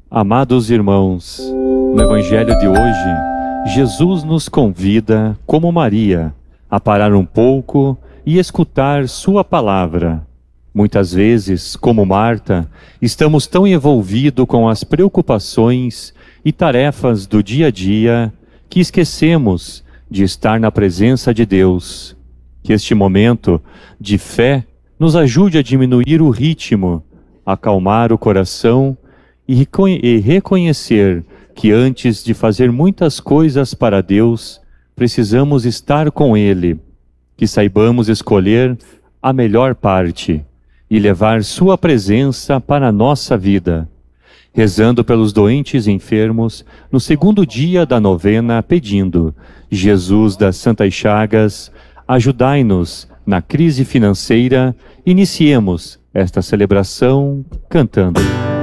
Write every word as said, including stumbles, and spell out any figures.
Amados irmãos, no Evangelho de hoje, Jesus nos convida, como Maria, a parar um pouco e escutar sua palavra. Muitas vezes, como Marta, estamos tão envolvidos com as preocupações e tarefas do dia a dia que esquecemos de estar na presença de Deus. Que este momento de fé nos ajude a diminuir o ritmo, acalmar o coração e reconhecer que antes de fazer muitas coisas para Deus, precisamos estar com Ele, que saibamos escolher a melhor parte e levar Sua presença para a nossa vida, rezando pelos doentes e enfermos, no segundo dia da novena, pedindo: Jesus das Santas Chagas, ajudai-nos na crise financeira. Iniciemos esta celebração cantando.